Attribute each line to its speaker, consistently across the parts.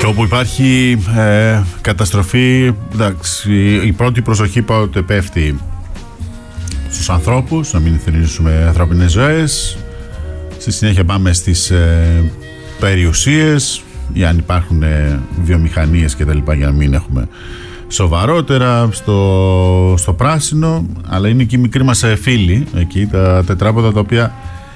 Speaker 1: Και όπου υπάρχει καταστροφή, εντάξει, η πρώτη προσοχή πάντοτε πέφτει στους ανθρώπους, να μην θρηνήσουμε ανθρώπινες ζωές. Στη συνέχεια πάμε στις περιουσίες, ή αν υπάρχουν βιομηχανίες και τα λοιπά, για να μην έχουμε σοβαρότερα στο πράσινο. Αλλά είναι και οι μικροί μας φίλοι εκεί, τα τετράποδα, τα οποία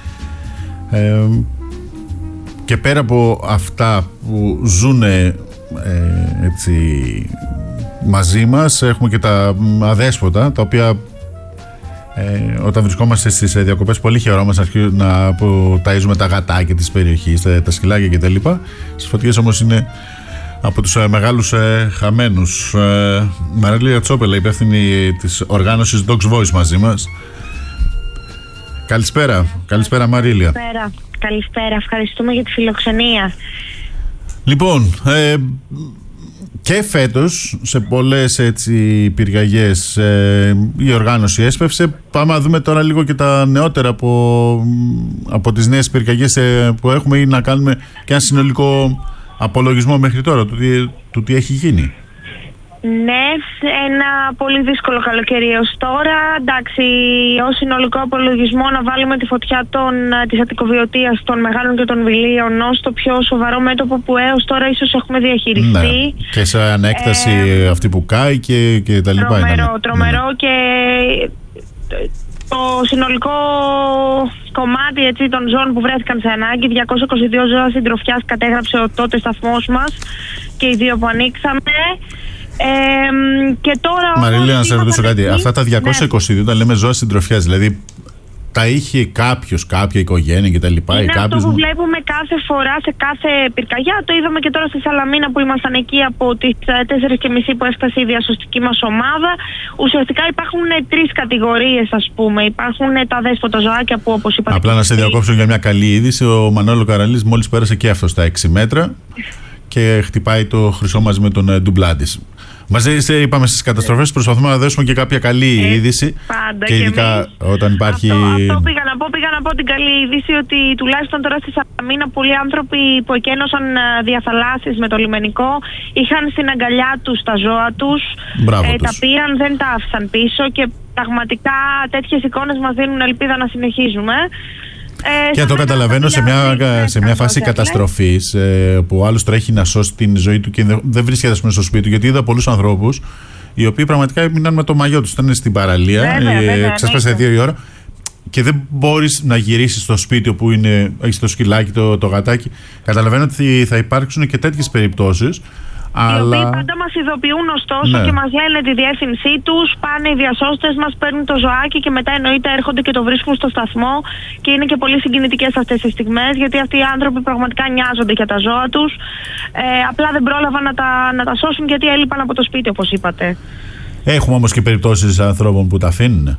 Speaker 1: και πέρα από αυτά που ζουν έτσι μαζί μας, έχουμε και τα αδέσποτα, τα οποία όταν βρισκόμαστε στις διακοπές πολύ χαιρόμαστε που ταΐζουμε τα γατάκια της περιοχής, τα σκυλάκια κτλ. Στις φωτιές όμως είναι από τους μεγάλους χαμένους. Μαρίλια Τσόπελα, υπεύθυνη της οργάνωσης Dogs Voice, μαζί μας. Καλησπέρα Μαρίλια.
Speaker 2: Καλησπέρα, ευχαριστούμε για τη φιλοξενία.
Speaker 1: Λοιπόν, και φέτος σε πολλές έτσι πυρκαγιές η οργάνωση έσπευσε. Πάμε να δούμε τώρα λίγο και τα νεότερα από τις νέες πυρκαγιές που έχουμε, ή να κάνουμε και ένα συνολικό απολογισμό μέχρι τώρα του τι έχει γίνει.
Speaker 2: Ναι, ένα πολύ δύσκολο καλοκαίρι ως τώρα. Εντάξει, ως συνολικό απολογισμό να βάλουμε τη φωτιά της αττικοβιωτίας των Μεγάλων και των Βιλίων ως το πιο σοβαρό μέτωπο που έως τώρα ίσως έχουμε διαχειριστεί.
Speaker 1: Ναι. Και σε ανέκταση αυτή που κάει και τα λοιπά.
Speaker 2: Τρομερό, ναι. Και το συνολικό κομμάτι έτσι, των ζώων που βρέθηκαν σε ανάγκη, 222 ζώα συντροφιάς κατέγραψε ο τότε σταθμός μας και οι δύο που ανοίξαμε. Και τώρα,
Speaker 1: Μαρίλια, να σε ρωτήσω κάτι. Αυτά τα 222, όταν λέμε ζώα συντροφιάς, δηλαδή τα είχε κάποια οικογένεια κτλ.
Speaker 2: Είναι αυτό που βλέπουμε κάθε φορά σε κάθε πυρκαγιά. Το είδαμε και τώρα στη Σαλαμίνα που ήμασταν εκεί από τις 4:30 που έφτασε η διασωστική μας ομάδα. Ουσιαστικά υπάρχουν τρεις κατηγορίες, ας πούμε. Υπάρχουν τα δέσποτα ζωάκια που, όπως είπατε.
Speaker 1: Απλά να σε διακόψω για μια καλή είδηση. Ο Μανώλο Καραλής μόλις πέρασε και αυτό στα 6 μέτρα και χτυπάει το χρυσό μαζί με τον ντουμπλάντης. Μαζί είπαμε στις καταστροφές, προσπαθούμε να δώσουμε και κάποια καλή είδηση.
Speaker 2: Πάντα
Speaker 1: και ειδικά όταν υπάρχει.
Speaker 2: Αυτό πήγα να πω την καλή είδηση, ότι τουλάχιστον τώρα στη Σαλαμίνα πολλοί άνθρωποι που εκένωσαν διαθαλάσσεις με το λιμενικό είχαν στην αγκαλιά τους τα ζώα τους. Τα πήραν, δεν τα άφησαν πίσω, και πραγματικά τέτοιες εικόνες μας δίνουν ελπίδα να συνεχίζουμε.
Speaker 1: Και το καταλαβαίνω σε μια φάση καταστροφής που ο άλλος τρέχει να σώσει την ζωή του και δεν βρίσκεται στο σπίτι του, γιατί είδα πολλούς ανθρώπους οι οποίοι πραγματικά έμειναν με το μαγιό τους, ήταν στην παραλία, ξέσπασε 2 η ώρα και δεν μπορείς να γυρίσεις στο σπίτι όπου έχεις το σκυλάκι, το γατάκι. Καταλαβαίνω ότι θα υπάρξουν και τέτοιες περιπτώσεις.
Speaker 2: Οι οποίοι πάντα μας ειδοποιούν ωστόσο, και μας λένε τη διεύθυνσή τους, πάνε οι διασώστες μας, παίρνουν το ζωάκι και μετά εννοείται έρχονται και το βρίσκουν στο σταθμό, και είναι και πολύ συγκινητικές αυτές τις στιγμές, γιατί αυτοί οι άνθρωποι πραγματικά νοιάζονται για τα ζώα τους, απλά δεν πρόλαβαν να τα σώσουν γιατί έλειπαν από το σπίτι, όπως είπατε. Έχουμε
Speaker 1: όμως και περιπτώσεις ανθρώπων που τα αφήνουν.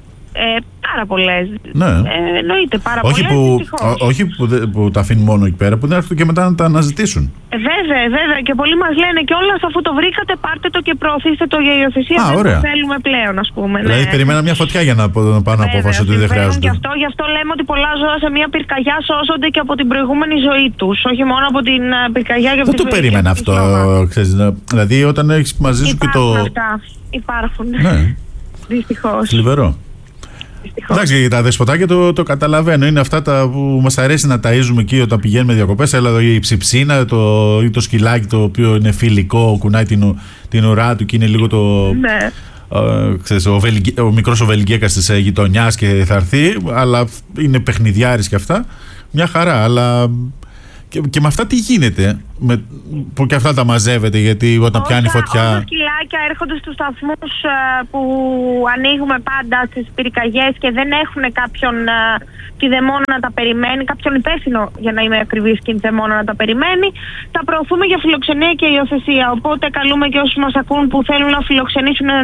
Speaker 2: Πάρα πολλές.
Speaker 1: Ναι.
Speaker 2: Εννοείται πάρα
Speaker 1: πολλές. Όχι που τα αφήνουν μόνο εκεί πέρα, που δεν έρχονται και μετά να τα αναζητήσουν.
Speaker 2: Βέβαια. Και πολλοί μας λένε κιόλας, αφού το βρήκατε, πάρτε το και προωθήστε το για υιοθεσία. Δεν το θέλουμε πλέον, ας πούμε.
Speaker 1: Δηλαδή, περιμένα μια φωτιά για να πάρουν απόφαση ότι δεν χρειάζονται.
Speaker 2: Γι' αυτό λέμε ότι πολλά ζώα σε μια πυρκαγιά σώζονται και από την προηγούμενη ζωή τους. Όχι μόνο από την πυρκαγιά για
Speaker 1: δεν το περίμενα αυτό. Δηλαδή, όταν έχεις μαζί σου και το.
Speaker 2: Υπάρχουν. Δυστυχώς.
Speaker 1: Θλιβερό. Εντάξει, για τα δεσποτάκια το καταλαβαίνω. Είναι αυτά που μας αρέσει να ταΐζουμε εκεί όταν πηγαίνουμε διακοπές. Έλα η ψιψίνα ή το σκυλάκι, το οποίο είναι φιλικό, κουνάει την ουρά του και είναι λίγο ο μικρός ο Βελγγέκας της γειτονιάς και θα έρθει. Αλλά είναι παιχνιδιάρης και αυτά. Μια χαρά, αλλά. Και με αυτά τι γίνεται, που και αυτά τα μαζεύετε, γιατί όταν πιάνει φωτιά.
Speaker 2: Όλα σκυλάκια έρχονται στους σταθμούς που ανοίγουμε πάντα στις πυρκαγιές και δεν έχουν κάποιον κηδεμόνα να τα περιμένει, κάποιον υπεύθυνο, για να είμαι ακριβής, κηδεμόνα να τα περιμένει. Τα προωθούμε για φιλοξενία και υιοθεσία. Οπότε καλούμε και όσους μας ακούν που θέλουν να φιλοξενήσουν